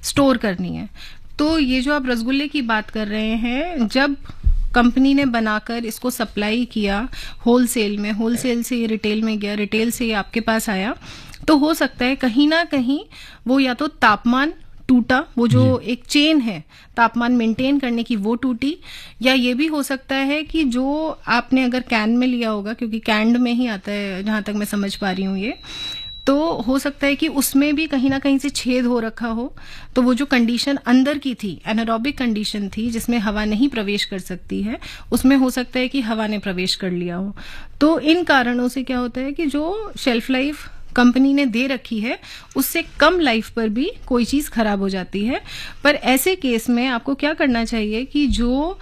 Store करनी है। तो ये जो आप रसगुल्ले की बात कर रहे हैं, जब कंपनी ने बनाकर इसको सप्लाई किया होलसेल में, होलसेल से ये रिटेल में गया, रिटेल से ये आपके पास आया, तो हो सकता है कहीं ना कहीं वो या तो तापमान टूटा, वो जो एक चेन है तापमान मेंटेन करने की वो टूटी, या ये भी हो सकता है कि जो आपने अगर कैन में लिया होगा, क्योंकि कैंड में ही आता है जहां तक मैं समझ पा रही हूँ ये, तो हो सकता है कि उसमें भी कहीं ना कहीं से छेद हो रखा हो। तो वो जो कंडीशन अंदर की थी, एनारोबिक कंडीशन थी जिसमें हवा नहीं प्रवेश कर सकती है, उसमें हो सकता है कि हवा ने प्रवेश कर लिया हो। तो इन कारणों से क्या होता है कि जो शेल्फ लाइफ कंपनी ने दे रखी है उससे कम लाइफ पर भी कोई चीज खराब हो जाती है। पर ऐसे केस में आपको क्या करना चाहिए कि जो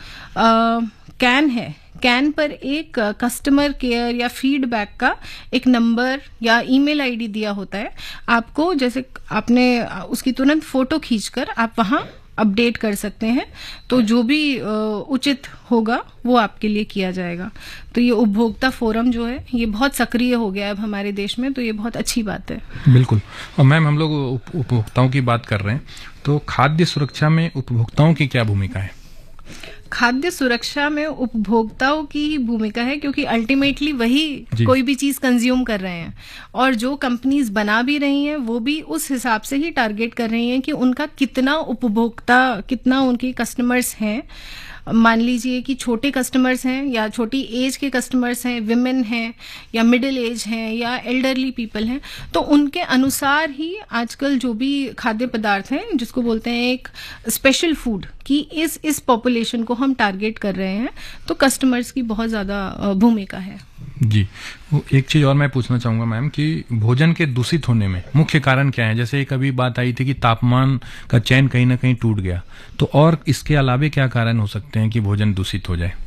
कैन है, कैन पर एक कस्टमर केयर या फीडबैक का एक नंबर या ईमेल आईडी दिया होता है। आपको जैसे आपने उसकी तुरंत फोटो खींचकर आप वहां अपडेट कर सकते हैं, तो जो भी उचित होगा वो आपके लिए किया जाएगा। तो ये उपभोक्ता फोरम जो है ये बहुत सक्रिय हो गया है अब हमारे देश में, तो ये बहुत अच्छी बात है। बिल्कुल। और मैम, हम लोग उपभोक्ताओं की बात कर रहे हैं, तो खाद्य सुरक्षा में उपभोक्ताओं की क्या भूमिका है? खाद्य सुरक्षा में उपभोक्ताओं की ही भूमिका है, क्योंकि अल्टीमेटली वही कोई भी चीज कंज्यूम कर रहे हैं, और जो कंपनीज बना भी रही हैं वो भी उस हिसाब से ही टारगेट कर रही हैं कि उनका कितना उपभोक्ता, कितना उनके कस्टमर्स हैं। मान लीजिए कि छोटे कस्टमर्स हैं या छोटी एज के कस्टमर्स हैं, विमेन हैं या मिडिल एज हैं या एल्डरली पीपल हैं, तो उनके अनुसार ही आजकल जो भी खाद्य पदार्थ हैं, जिसको बोलते हैं एक स्पेशल फूड, कि इस पॉपुलेशन को हम टारगेट कर रहे हैं, तो कस्टमर्स की बहुत ज्यादा भूमिका है। जी, एक चीज और मैं पूछना चाहूंगा मैम कि भोजन के दूषित होने में मुख्य कारण क्या है? जैसे एक अभी बात आई थी कि तापमान का चैन कहीं ना कहीं टूट गया, तो और इसके अलावे क्या कारण हो सकते हैं कि भोजन दूषित हो जाए?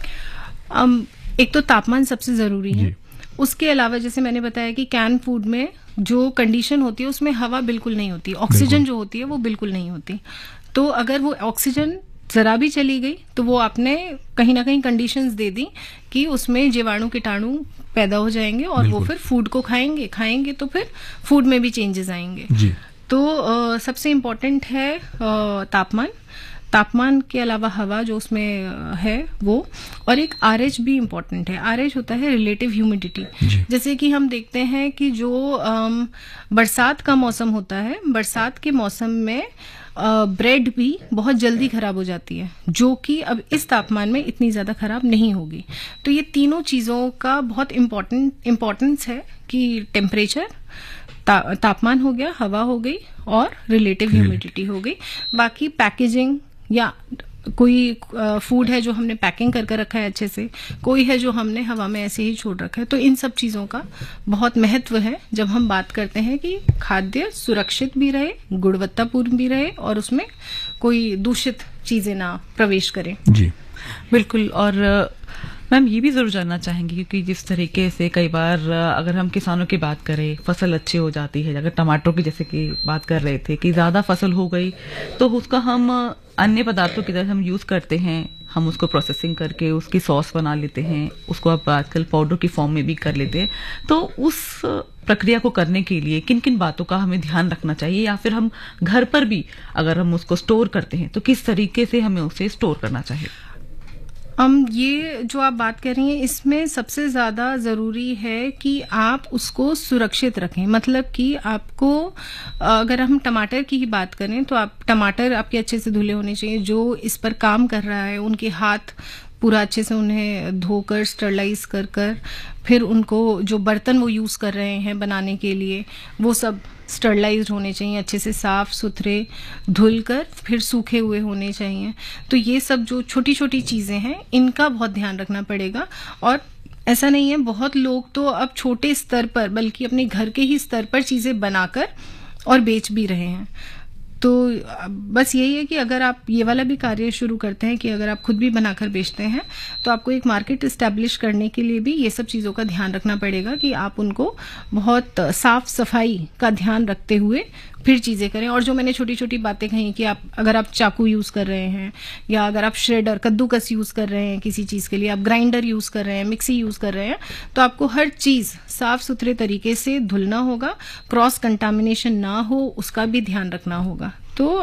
एक तो तापमान सबसे जरूरी है। उसके अलावा जैसे मैंने बताया कि कैन फूड में जो कंडीशन होती है उसमें हवा बिल्कुल नहीं होती, ऑक्सीजन जो होती है वो बिल्कुल नहीं होती। तो अगर वो ऑक्सीजन जरा भी चली गई तो वो आपने कहीं ना कहीं कंडीशंस दे दी कि उसमें जीवाणु कीटाणु पैदा हो जाएंगे और वो फिर फूड को खाएंगे तो फिर फूड में भी चेंजेस आएंगे। तो सबसे इम्पोर्टेंट है तापमान के अलावा हवा जो उसमें है वो, और एक आरएच भी इम्पोर्टेंट है। आरएच होता है रिलेटिव ह्यूमिडिटी। जैसे कि हम देखते हैं कि जो बरसात का मौसम होता है, बरसात के मौसम में ब्रेड भी बहुत जल्दी खराब हो जाती है, जो कि अब इस तापमान में इतनी ज्यादा खराब नहीं होगी। तो ये तीनों चीजों का बहुत इम्पोर्टेंस है कि टेम्परेचर, तापमान हो गया, हवा हो गई और रिलेटिव ह्यूमिडिटी हो गई। बाकी पैकेजिंग या कोई फूड है जो हमने पैकिंग करके रखा है अच्छे से, कोई है जो हमने हवा में ऐसे ही छोड़ रखा है, तो इन सब चीजों का बहुत महत्व है जब हम बात करते हैं कि खाद्य सुरक्षित भी रहे, गुणवत्तापूर्ण भी रहे और उसमें कोई दूषित चीजें ना प्रवेश करें। जी बिल्कुल। और मैम ये भी जरूर जानना चाहेंगे, क्योंकि जिस तरीके से कई बार अगर हम किसानों की बात करें, फसल अच्छी हो जाती है, अगर टमाटरों की जैसे कि बात कर रहे थे कि ज्यादा फसल हो गई तो उसका हम अन्य पदार्थों की तरह हम यूज करते हैं, हम उसको प्रोसेसिंग करके उसकी सॉस बना लेते हैं, उसको अब आजकल पाउडर की फॉर्म में भी कर लेते हैं। तो उस प्रक्रिया को करने के लिए किन किन बातों का हमें ध्यान रखना चाहिए, या फिर हम घर पर भी अगर हम उसको स्टोर करते हैं तो किस तरीके से हमें उसे स्टोर करना चाहिए? ये जो आप बात कर रही हैं इसमें सबसे ज्यादा जरूरी है कि आप उसको सुरक्षित रखें। मतलब कि आपको, अगर हम टमाटर की ही बात करें तो आप टमाटर आपके अच्छे से धुले होने चाहिए। जो इस पर काम कर रहा है उनके हाथ पूरा अच्छे से उन्हें धोकर स्टरलाइज कर फिर उनको जो बर्तन वो यूज कर रहे हैं बनाने के लिए वो सब स्टरलाइज्ड होने चाहिए, अच्छे से साफ सुथरे धुलकर फिर सूखे हुए होने चाहिए। तो ये सब जो छोटी छोटी चीजें हैं इनका बहुत ध्यान रखना पड़ेगा। और ऐसा नहीं है, बहुत लोग तो अब छोटे स्तर पर बल्कि अपने घर के ही स्तर पर चीजें बनाकर और बेच भी रहे हैं। तो बस यही है कि अगर आप ये वाला भी कार्य शुरू करते हैं कि अगर आप खुद भी बनाकर बेचते हैं तो आपको एक मार्केट एस्टैब्लिश करने के लिए भी ये सब चीज़ों का ध्यान रखना पड़ेगा कि आप उनको बहुत साफ सफाई का ध्यान रखते हुए फिर चीज़ें करें। और जो मैंने छोटी छोटी बातें कही कि आप अगर आप चाकू यूज़ कर रहे हैं या अगर आप श्रेडर कद्दूकस यूज़ कर रहे हैं किसी चीज़ के लिए, आप ग्राइंडर यूज़ कर रहे हैं, मिक्सी यूज़ कर रहे हैं, तो आपको हर चीज़ साफ सुथरे तरीके से धुलना होगा, क्रॉस कंटामिनेशन ना हो उसका भी ध्यान रखना होगा। तो